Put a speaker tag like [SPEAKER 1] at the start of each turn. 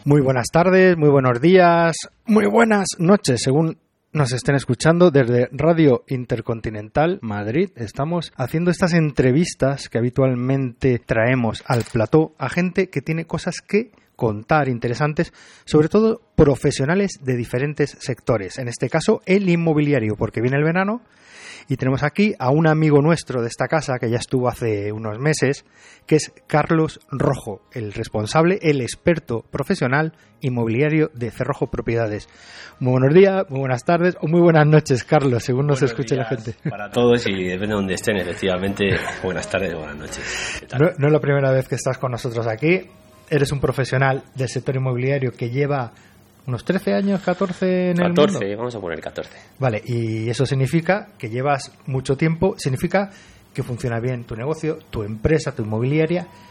[SPEAKER 1] Muy buenas tardes, muy buenos días, muy buenas noches, según nos estén escuchando desde Radio Intercontinental Madrid. Estamos haciendo estas entrevistas que habitualmente traemos al plató a gente que tiene cosas que contar interesantes, sobre todo profesionales de diferentes sectores. En este caso, el inmobiliario, porque viene el verano. Y tenemos aquí a un amigo nuestro de esta casa que ya estuvo hace unos meses, que es Carlos Rojo, el responsable, el experto profesional inmobiliario de Cerrojo Propiedades. Muy buenos días, muy buenas tardes o muy buenas noches, Carlos, según nos escuche la gente.
[SPEAKER 2] Para todos y depende de donde estén, efectivamente, buenas tardes o buenas noches. ¿Qué tal?
[SPEAKER 1] No es la primera vez que estás con nosotros aquí. Eres un profesional del sector inmobiliario que lleva unos 13 años, 14 en el mundo.
[SPEAKER 2] 14, vamos a poner 14.
[SPEAKER 1] Vale, y eso significa que llevas mucho tiempo, significa que funciona bien tu negocio, tu empresa, tu inmobiliaria,